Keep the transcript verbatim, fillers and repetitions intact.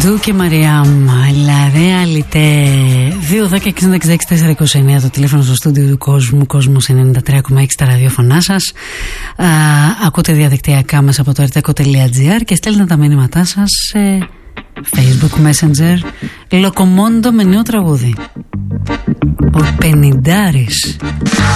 Ντου και Μαριάμ, La Realité. Δύο δέκα εξήντα εξήντα έξι τέσσερα είκοσι εννέα το τηλέφωνο στο στούντιο του κόσμου, Κόσμος ενενήντα τρία κόμμα έξι τα ραδιόφωνά σας. Α, ακούτε διαδικτυακά μέσα από το arteco τελεία gr και στέλνετε τα μήνυματά σας σε Facebook Messenger. Λοκομόντο με νέο τραγούδι. Ο Πενιντάρης.